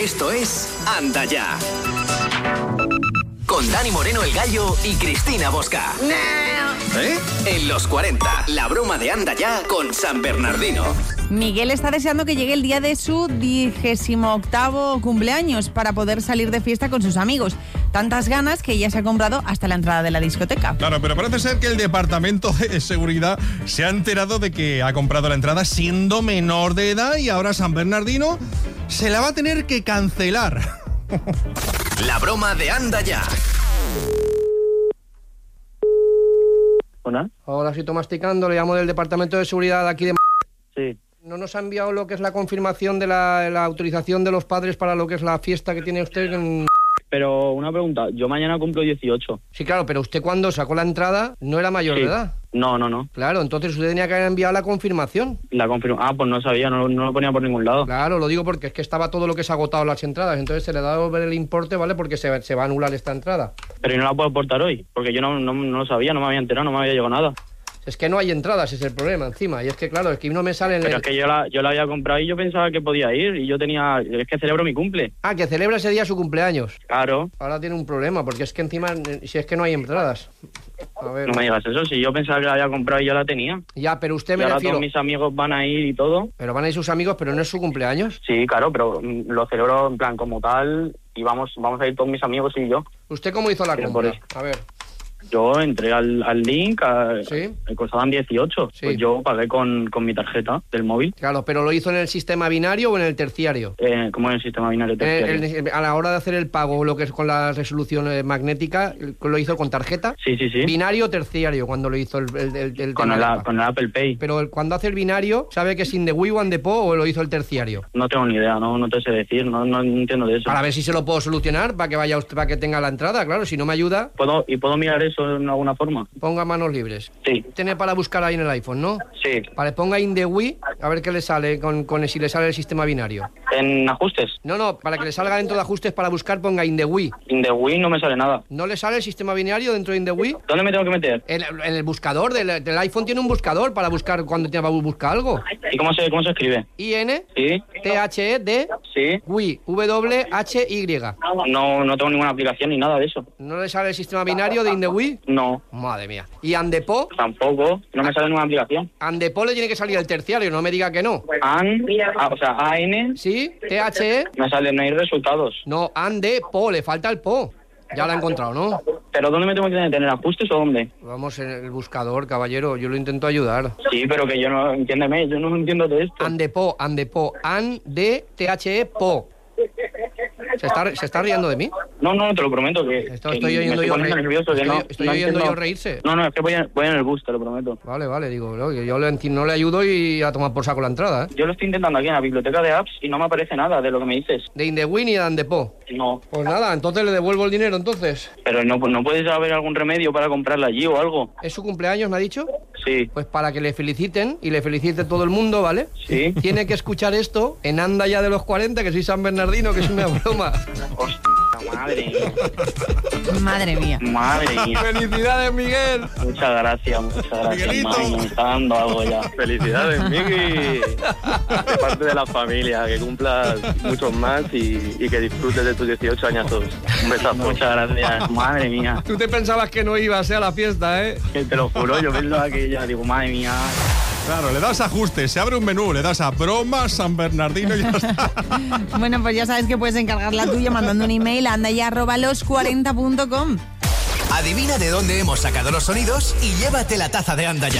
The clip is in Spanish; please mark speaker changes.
Speaker 1: Esto es Anda Ya. Con Dani Moreno el Gallo y Cristina Bosca. En los 40, la broma de Anda Ya con San Bernardino.
Speaker 2: Miguel está deseando que llegue el día de su 28º cumpleaños para poder salir de fiesta con sus amigos. Tantas ganas que ya se ha comprado hasta la entrada de la discoteca.
Speaker 3: Claro, pero parece ser que el departamento de seguridad se ha enterado de que ha comprado la entrada siendo menor de edad y ahora San Bernardino se la va a tener que cancelar.
Speaker 1: La broma de Anda Ya.
Speaker 4: ¿Hola?
Speaker 5: Hola, estoy masticando, le llamo del departamento de seguridad de aquí de...
Speaker 4: Sí.
Speaker 5: ¿No nos ha enviado lo que es la confirmación de la autorización de los padres para lo que es la fiesta que tiene usted en...
Speaker 4: Pero una pregunta, yo mañana cumplo 18.
Speaker 5: Sí, claro, pero usted cuando sacó la entrada no era mayor de edad.
Speaker 4: No.
Speaker 5: Claro, entonces usted tenía que haber enviado la confirmación.
Speaker 4: Pues no sabía, no lo ponía por ningún lado.
Speaker 5: Claro, lo digo porque es que estaba todo lo que se ha agotado las entradas, entonces se le da a ver el importe, ¿vale? Porque se va a anular esta entrada.
Speaker 4: Pero ¿y no la puedo aportar hoy? Porque yo no lo sabía, no me había enterado, no me había llegado nada.
Speaker 5: Es que no hay entradas, es el problema encima. Y es que, claro, es que no me sale en
Speaker 4: Pero es que yo la había comprado y yo pensaba que podía ir. Y yo es que celebro mi cumple.
Speaker 5: Ah, que celebra ese día su cumpleaños.
Speaker 4: Claro.
Speaker 5: Ahora tiene un problema, porque es que encima, si es que no hay entradas. A ver.
Speaker 4: No me digas eso, si yo pensaba que la había comprado y yo la tenía.
Speaker 5: Ya, pero usted
Speaker 4: y ahora todos mis amigos van a ir y todo.
Speaker 5: Pero van a ir sus amigos, pero no es su cumpleaños.
Speaker 4: Sí, claro, pero lo celebro en plan como tal y vamos a ir todos mis amigos y yo.
Speaker 5: ¿Usted cómo hizo la compra? A ver.
Speaker 4: Yo entré al link,
Speaker 5: ¿sí?
Speaker 4: Me costaban 18,
Speaker 5: sí.
Speaker 4: Pues yo pagué con mi tarjeta del móvil.
Speaker 5: Claro, pero ¿lo hizo en el sistema binario o en el terciario?
Speaker 4: ¿Cómo en el sistema binario terciario?
Speaker 5: A la hora de hacer el pago, lo que es con la resolución magnética, ¿lo hizo con tarjeta?
Speaker 4: Sí.
Speaker 5: ¿Binario o terciario cuando lo hizo el
Speaker 4: con el Apple Pay.
Speaker 5: Pero cuando hace el binario, ¿sabe que es in the Wii o in the Po o lo hizo el terciario?
Speaker 4: No tengo ni idea, no te sé decir, no entiendo de eso.
Speaker 5: Para ver si se lo puedo solucionar, para que vaya usted, para que tenga la entrada, claro, si no me ayuda...
Speaker 4: ¿Puedo mirar eso de alguna forma?
Speaker 5: Ponga manos libres.
Speaker 4: Sí.
Speaker 5: Tiene para buscar ahí en el iPhone, ¿no?
Speaker 4: Sí.
Speaker 5: Vale, ponga in the Wii, a ver qué le sale, si le sale el sistema binario.
Speaker 4: ¿En ajustes?
Speaker 5: No, para que le salga dentro de ajustes para buscar, ponga in the Wii.
Speaker 4: In the Wii no me sale nada.
Speaker 5: ¿No le sale el sistema binario dentro de in the Wii?
Speaker 4: ¿Dónde me tengo que meter?
Speaker 5: En el buscador del iPhone tiene un buscador para buscar cuando te va a buscar algo.
Speaker 4: ¿Y cómo se escribe?
Speaker 5: I-N,
Speaker 4: sí.
Speaker 5: T-H-E-D,
Speaker 4: sí.
Speaker 5: Wii, W-H-Y.
Speaker 4: No tengo ninguna aplicación ni nada de eso.
Speaker 5: ¿No le sale el sistema binario de in the Wii?
Speaker 4: No.
Speaker 5: Madre mía. ¿Y Andepo?
Speaker 4: Tampoco, no me sale ninguna aplicación.
Speaker 5: Andepo le tiene que salir el terciario, no me diga que no.
Speaker 4: A-N.
Speaker 5: Sí, T-H-E.
Speaker 4: Me sale, no hay resultados.
Speaker 5: No, Andepo, le falta el Po. Ya lo ha encontrado, ¿no?
Speaker 4: ¿Pero dónde me tengo que tener? ¿Ajustes o dónde?
Speaker 5: Vamos en el buscador, caballero, yo lo intento ayudar.
Speaker 4: Sí, pero que yo no, entiéndeme, yo no entiendo de esto.
Speaker 5: Andepo, Ande-T-H-E-Po. ¿Se está riendo de mí?
Speaker 4: No, te lo prometo que...
Speaker 5: Estoy oyendo yo reírse. Estoy oyendo yo reírse.
Speaker 4: No, es que voy en el bus, te lo prometo.
Speaker 5: Vale, digo, yo no le ayudo y a tomar por saco la entrada, ¿eh?
Speaker 4: Yo lo estoy intentando aquí en la biblioteca de apps y no me aparece nada de lo que me dices.
Speaker 5: ¿De Indewin y de Andepo?
Speaker 4: No.
Speaker 5: Pues nada, entonces le devuelvo el dinero, entonces.
Speaker 4: Pero no puedes haber algún remedio para comprarla allí o algo.
Speaker 5: ¿Es su cumpleaños, me ha dicho?
Speaker 4: Sí.
Speaker 5: Pues para que le feliciten y le felicite todo el mundo, ¿vale?
Speaker 4: Sí.
Speaker 5: Tiene que escuchar esto en Anda Ya de los 40, que soy San Bernardino, que es una broma.
Speaker 4: Hostia, madre mía.
Speaker 2: Madre mía.
Speaker 4: Madre mía.
Speaker 5: ¡Felicidades, Miguel!
Speaker 4: Muchas gracias,
Speaker 3: Miguelito.
Speaker 4: Mami, me está dando algo ya.
Speaker 6: Felicidades, Miki. De parte de la familia, que cumplas muchos más y que disfrutes de tus 18 añazos. Un besazo.
Speaker 4: Muchas gracias, madre mía.
Speaker 5: Tú te pensabas que no ibas a la fiesta, ¿eh?
Speaker 4: Que te lo juro, yo pensaba que ya digo, madre mía.
Speaker 3: Claro, le das ajustes, se abre un menú, le das a broma San Bernardino y ya está.
Speaker 2: Bueno, pues ya sabes que puedes encargar la tuya mandando un email a andaya@los40.com.
Speaker 1: Adivina de dónde hemos sacado los sonidos y llévate la taza de Anda Ya.